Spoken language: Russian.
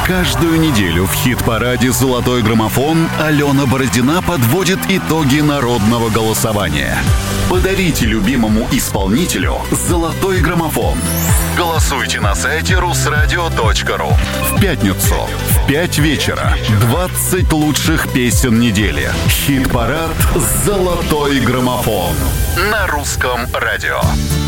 Каждую неделю в хит-параде «Золотой граммофон» Алена Бородина подводит итоги народного голосования. Подарите любимому исполнителю «Золотой граммофон». Голосуйте на сайте rusradio.ru. В пятницу в 5 вечера 20 лучших песен недели. Хит-парад «Золотой граммофон» на Русском радио.